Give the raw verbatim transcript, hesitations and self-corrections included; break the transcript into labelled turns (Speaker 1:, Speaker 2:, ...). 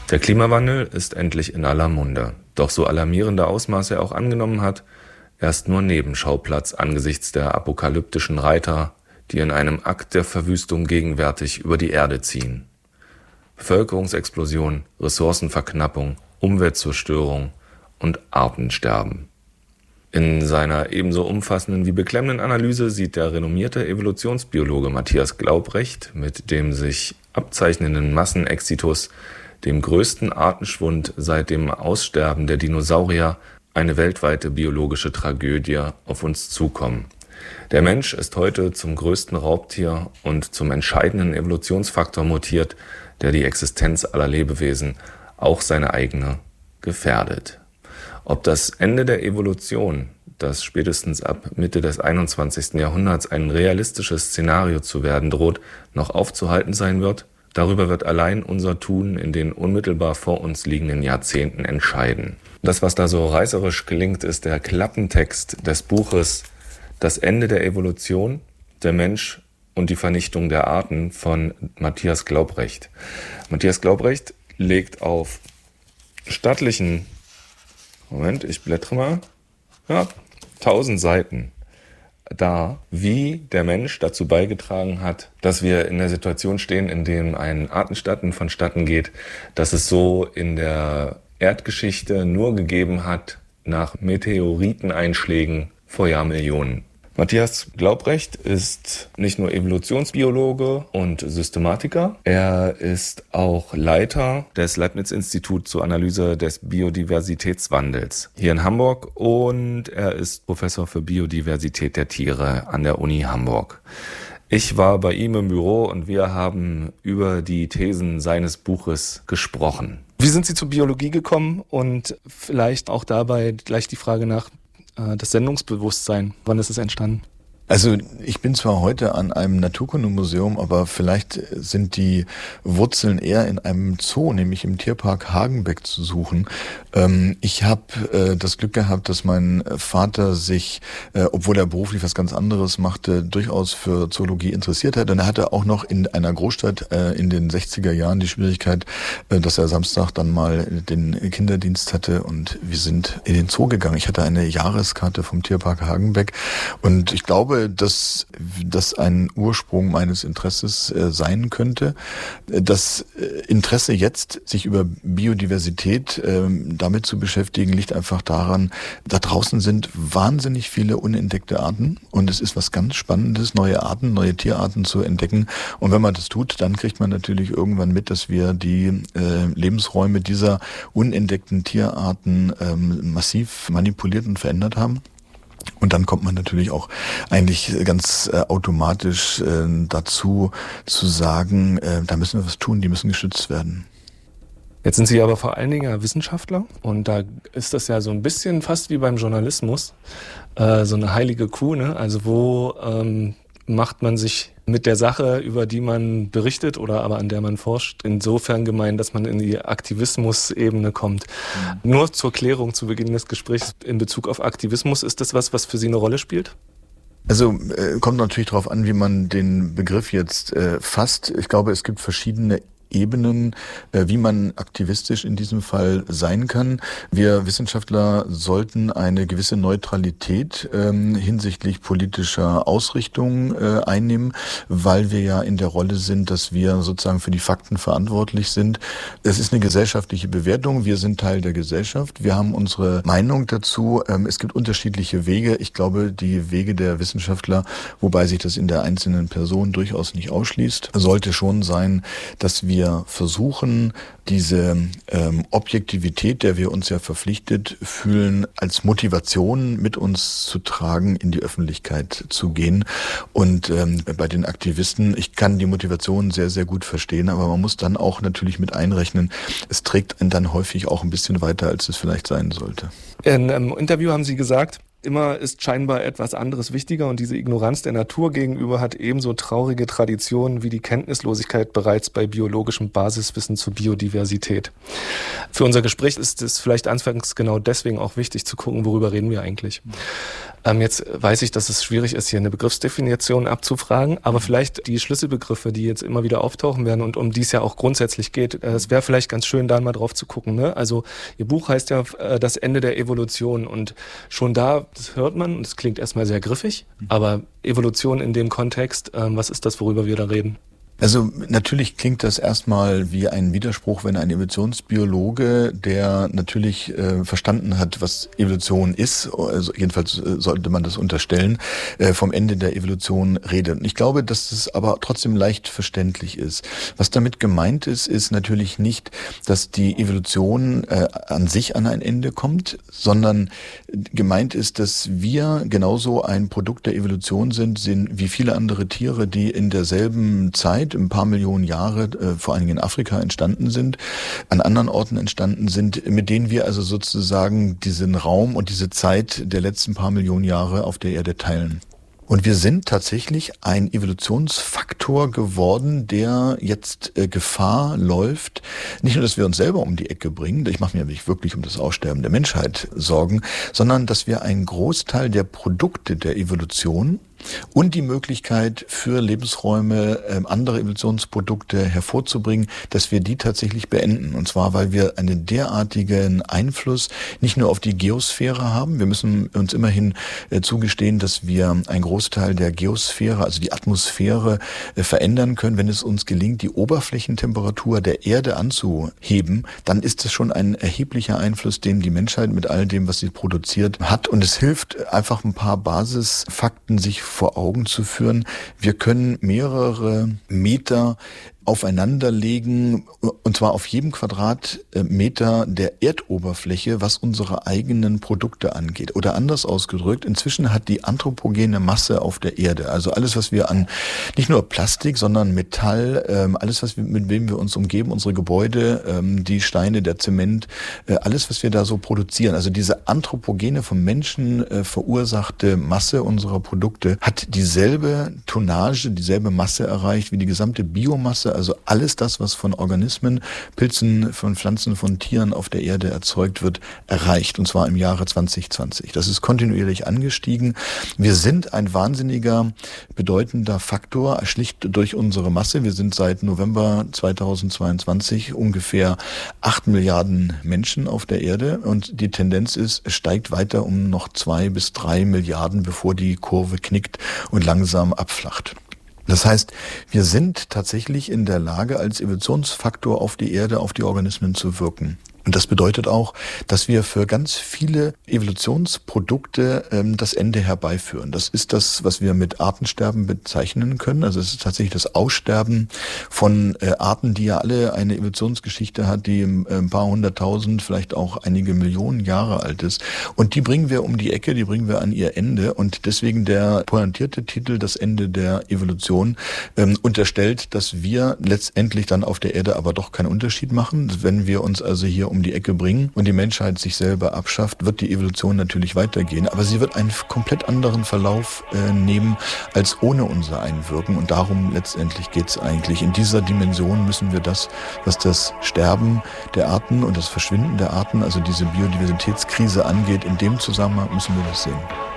Speaker 1: Der Klimawandel ist endlich in aller Munde. Doch so alarmierende Ausmaße er auch angenommen hat, er ist nur Nebenschauplatz angesichts der apokalyptischen Reiter, die in einem Akt der Verwüstung gegenwärtig über die Erde ziehen. Bevölkerungsexplosion, Ressourcenverknappung, Umweltzerstörung und Artensterben. In seiner ebenso umfassenden wie beklemmenden Analyse sieht der renommierte Evolutionsbiologe Matthias Glaubrecht mit dem sich abzeichnenden Massenexitus, dem größten Artenschwund seit dem Aussterben der Dinosaurier, eine weltweite biologische Tragödie auf uns zukommen. Der Mensch ist heute zum größten Raubtier und zum entscheidenden Evolutionsfaktor mutiert, der die Existenz aller Lebewesen, auch seine eigene, gefährdet. Ob das Ende der Evolution, das spätestens ab Mitte des einundzwanzigsten Jahrhunderts ein realistisches Szenario zu werden droht, noch aufzuhalten sein wird, darüber wird allein unser Tun in den unmittelbar vor uns liegenden Jahrzehnten entscheiden. Das, was da so reißerisch klingt, ist der Klappentext des Buches Das Ende der Evolution, der Mensch und die Vernichtung der Arten von Matthias Glaubrecht. Matthias Glaubrecht legt auf stattlichen, Moment, ich blättere mal, ja, tausend Seiten dar, wie der Mensch dazu beigetragen hat, dass wir in der Situation stehen, in dem ein Artensterben vonstatten geht, dass es so in der Erdgeschichte nur gegeben hat nach Meteoriteneinschlägen vor Jahrmillionen. Matthias Glaubrecht ist nicht nur Evolutionsbiologe und Systematiker, er ist auch Leiter des Leibniz-Instituts zur Analyse des Biodiversitätswandels hier in Hamburg und er ist Professor für Biodiversität der Tiere an der Uni Hamburg. Ich war bei ihm im Büro und wir haben über die Thesen seines Buches gesprochen. Wie sind Sie zur Biologie gekommen und vielleicht auch dabei gleich die Frage nach das Sendungsbewusstsein, wann ist es entstanden?
Speaker 2: Also ich bin zwar heute an einem Naturkundemuseum, aber vielleicht sind die Wurzeln eher in einem Zoo, nämlich im Tierpark Hagenbeck zu suchen. Ähm, ich habe äh, das Glück gehabt, dass mein Vater sich, äh, obwohl er beruflich was ganz anderes machte, durchaus für Zoologie interessiert hat. Und er hatte auch noch in einer Großstadt äh, in den sechziger Jahren die Schwierigkeit, äh, dass er Samstag dann mal den Kinderdienst hatte und wir sind in den Zoo gegangen. Ich hatte eine Jahreskarte vom Tierpark Hagenbeck und ich glaube, dass das ein Ursprung meines Interesses äh, sein könnte. Das äh, Interesse jetzt, sich über Biodiversität äh, damit zu beschäftigen, liegt einfach daran, da draußen sind wahnsinnig viele unentdeckte Arten und es ist was ganz Spannendes, neue Arten, neue Tierarten zu entdecken. Und wenn man das tut, dann kriegt man natürlich irgendwann mit, dass wir die äh, Lebensräume dieser unentdeckten Tierarten ähm, massiv manipuliert und verändert haben. Und dann kommt man natürlich auch eigentlich ganz äh, automatisch äh, dazu zu sagen, äh, da müssen wir was tun, die müssen geschützt werden.
Speaker 1: Jetzt sind Sie aber vor allen Dingen Wissenschaftler und da ist das ja so ein bisschen fast wie beim Journalismus, äh, so eine heilige Kuh, ne? Also wo ähm, macht man sich mit der Sache, über die man berichtet oder aber an der man forscht, insofern gemein, dass man in die Aktivismus-Ebene kommt. Mhm. Nur zur Klärung zu Beginn des Gesprächs in Bezug auf Aktivismus, ist das was, was für Sie eine Rolle spielt?
Speaker 2: Also äh, kommt natürlich darauf an, wie man den Begriff jetzt äh, fasst. Ich glaube, es gibt verschiedene Ebenen, wie man aktivistisch in diesem Fall sein kann. Wir Wissenschaftler sollten eine gewisse Neutralität ähm, hinsichtlich politischer Ausrichtung äh, einnehmen, weil wir ja in der Rolle sind, dass wir sozusagen für die Fakten verantwortlich sind. Es ist eine gesellschaftliche Bewertung. Wir sind Teil der Gesellschaft. Wir haben unsere Meinung dazu. Ähm, es gibt unterschiedliche Wege. Ich glaube, die Wege der Wissenschaftler, wobei sich das in der einzelnen Person durchaus nicht ausschließt, sollte schon sein, dass wir Wir versuchen, diese ähm, Objektivität, der wir uns ja verpflichtet fühlen, als Motivation mit uns zu tragen, in die Öffentlichkeit zu gehen. Und ähm, bei den Aktivisten, ich kann die Motivation sehr, sehr gut verstehen, aber man muss dann auch natürlich mit einrechnen, es trägt einen dann häufig auch ein bisschen weiter, als es vielleicht sein sollte.
Speaker 1: In einem Interview haben Sie gesagt, immer ist scheinbar etwas anderes wichtiger und diese Ignoranz der Natur gegenüber hat ebenso traurige Traditionen wie die Kenntnislosigkeit bereits bei biologischem Basiswissen zur Biodiversität. Für unser Gespräch ist es vielleicht anfangs genau deswegen auch wichtig zu gucken, worüber reden wir eigentlich.
Speaker 3: Ähm, jetzt weiß ich, dass es schwierig ist, hier eine Begriffsdefinition abzufragen, aber vielleicht die Schlüsselbegriffe, die jetzt immer wieder auftauchen werden und um die es ja auch grundsätzlich geht, äh, es wäre vielleicht ganz schön, da mal drauf zu gucken. Ne? Also Ihr Buch heißt ja äh, Das Ende der Evolution und schon da, das hört man, und das klingt erstmal sehr griffig, aber Evolution in dem Kontext, äh, was ist das, worüber wir da reden?
Speaker 2: Also natürlich klingt das erstmal wie ein Widerspruch, wenn ein Evolutionsbiologe, der natürlich äh, verstanden hat, was Evolution ist, also jedenfalls äh, sollte man das unterstellen, äh, vom Ende der Evolution redet. Und ich glaube, dass es aber trotzdem leicht verständlich ist. Was damit gemeint ist, ist natürlich nicht, dass die Evolution äh, an sich an ein Ende kommt, sondern gemeint ist, dass wir genauso ein Produkt der Evolution sind, sind wie viele andere Tiere, die in derselben Zeit ein paar Millionen Jahre, äh, vor allen Dingen in Afrika entstanden sind, an anderen Orten entstanden sind, mit denen wir also sozusagen diesen Raum und diese Zeit der letzten paar Millionen Jahre auf der Erde teilen. Und wir sind tatsächlich ein Evolutionsfaktor geworden, der jetzt äh, Gefahr läuft. Nicht nur, dass wir uns selber um die Ecke bringen, ich mache mir nicht wirklich um das Aussterben der Menschheit Sorgen, sondern dass wir einen Großteil der Produkte der Evolution und die Möglichkeit für Lebensräume, äh, andere Evolutionsprodukte hervorzubringen, dass wir die tatsächlich beenden. Und zwar, weil wir einen derartigen Einfluss nicht nur auf die Geosphäre haben. Wir müssen uns immerhin äh, zugestehen, dass wir einen Großteil der Geosphäre, also die Atmosphäre, äh, verändern können. Wenn es uns gelingt, die Oberflächentemperatur der Erde anzuheben, dann ist es schon ein erheblicher Einfluss, den die Menschheit mit all dem, was sie produziert, hat. Und es hilft einfach ein paar Basisfakten, sich vor Augen zu führen. Wir können mehrere Meter aufeinander legen, und zwar auf jedem Quadratmeter der Erdoberfläche, was unsere eigenen Produkte angeht. Oder anders ausgedrückt, inzwischen hat die anthropogene Masse auf der Erde, also alles, was wir an, nicht nur Plastik, sondern Metall, alles, was wir, mit wem wir uns umgeben, unsere Gebäude, die Steine, der Zement, alles, was wir da so produzieren, also diese anthropogene, vom Menschen verursachte Masse unserer Produkte, hat dieselbe Tonnage, dieselbe Masse erreicht wie die gesamte Biomasse, also alles das, was von Organismen, Pilzen, von Pflanzen, von Tieren auf der Erde erzeugt wird, erreicht. Und zwar im Jahre zwanzig zwanzig. Das ist kontinuierlich angestiegen. Wir sind ein wahnsinniger, bedeutender Faktor, schlicht durch unsere Masse. Wir sind seit November zweitausendzweiundzwanzig ungefähr acht Milliarden Menschen auf der Erde. Und die Tendenz ist, es steigt weiter um noch zwei bis drei Milliarden, bevor die Kurve knickt und langsam abflacht. Das heißt, wir sind tatsächlich in der Lage, als Evolutionsfaktor auf die Erde, auf die Organismen zu wirken. Und das bedeutet auch, dass wir für ganz viele Evolutionsprodukte ähm, das Ende herbeiführen. Das ist das, was wir mit Artensterben bezeichnen können. Also es ist tatsächlich das Aussterben von äh, Arten, die ja alle eine Evolutionsgeschichte hat, die äh, ein paar hunderttausend, vielleicht auch einige Millionen Jahre alt ist. Und die bringen wir um die Ecke, die bringen wir an ihr Ende. Und deswegen der pointierte Titel, das Ende der Evolution, ähm, unterstellt, dass wir letztendlich dann auf der Erde aber doch keinen Unterschied machen. Wenn wir uns also hier um um die Ecke bringen und die Menschheit sich selber abschafft, wird die Evolution natürlich weitergehen. Aber sie wird einen komplett anderen Verlauf äh, nehmen als ohne unser Einwirken. Und darum letztendlich geht es eigentlich. In dieser Dimension müssen wir das, was das Sterben der Arten und das Verschwinden der Arten, also diese Biodiversitätskrise angeht, in dem Zusammenhang müssen wir das sehen.